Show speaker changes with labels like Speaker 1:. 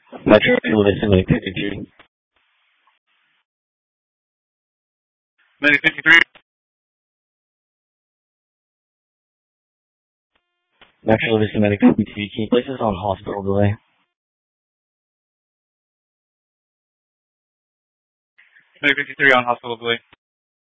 Speaker 1: Metro Vista Medic 53.
Speaker 2: Medic 53.
Speaker 1: Metro Vista Medic 53. Can you place us on hospital delay?
Speaker 2: Medic 53 on hospital delay.